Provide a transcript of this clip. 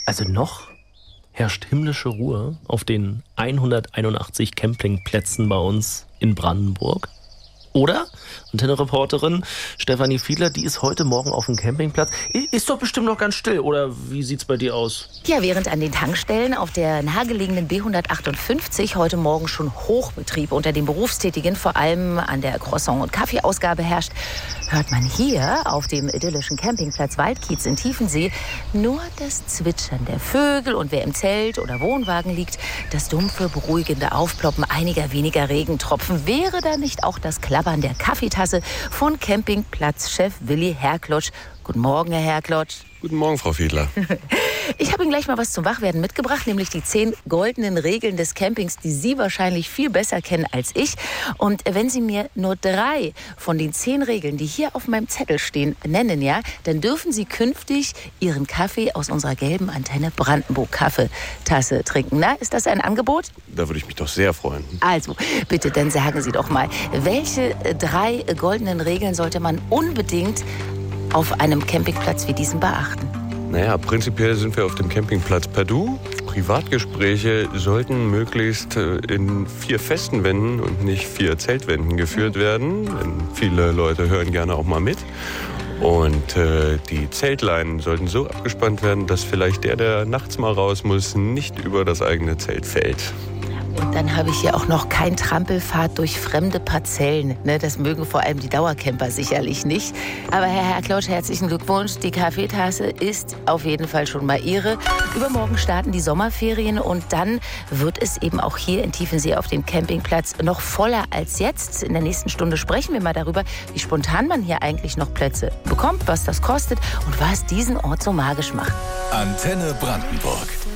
Also noch herrscht himmlische Ruhe auf den 181 Campingplätzen bei uns in Brandenburg. Oder? Antenne-Reporterin Stefanie Fiedler, die ist heute Morgen auf dem Campingplatz. Ist doch bestimmt noch ganz still, oder wie sieht's bei dir aus? Ja, während an den Tankstellen auf der nahegelegenen B158 heute Morgen schon Hochbetrieb unter den Berufstätigen, vor allem an der Croissant- und Kaffeeausgabe herrscht, hört man hier auf dem idyllischen Campingplatz Waldkiez in Tiefensee nur das Zwitschern der Vögel und wer im Zelt oder Wohnwagen liegt, das dumpfe, beruhigende Aufploppen einiger weniger Regentropfen. Wäre da nicht auch das Klappern der Kaffeetasse von Campingplatzchef Willi Herklotsch? Guten Morgen, Herr Herklotsch. Guten Morgen, Frau Fiedler. Ich habe Ihnen gleich mal was zum Wachwerden mitgebracht, nämlich die 10 goldenen Regeln des Campings, die Sie wahrscheinlich viel besser kennen als ich. Und wenn Sie mir nur 3 von den 10 Regeln, die hier auf meinem Zettel stehen, nennen, ja, dann dürfen Sie künftig Ihren Kaffee aus unserer gelben Antenne Brandenburg Kaffeetasse trinken. Na, ist das ein Angebot? Da würde ich mich doch sehr freuen. Also, bitte, dann sagen Sie doch mal, welche 3 goldenen Regeln sollte man unbedingt auf einem Campingplatz wie diesem beachten? Naja, prinzipiell sind wir auf dem Campingplatz per Du. Privatgespräche sollten möglichst in 4 festen Wänden und nicht 4 Zeltwänden geführt werden. Denn viele Leute hören gerne auch mal mit. Und die Zeltleinen sollten so abgespannt werden, dass vielleicht der nachts mal raus muss, nicht über das eigene Zelt fällt. Und dann habe ich hier auch noch kein Trampelfahrt durch fremde Parzellen. Ne, das mögen vor allem die Dauercamper sicherlich nicht. Aber Herr Herklotsch, herzlichen Glückwunsch. Die Kaffeetasse ist auf jeden Fall schon mal Ihre. Übermorgen starten die Sommerferien und dann wird es eben auch hier in Tiefensee auf dem Campingplatz noch voller als jetzt. In der nächsten Stunde sprechen wir mal darüber, wie spontan man hier eigentlich noch Plätze bekommt, was das kostet und was diesen Ort so magisch macht. Antenne Brandenburg.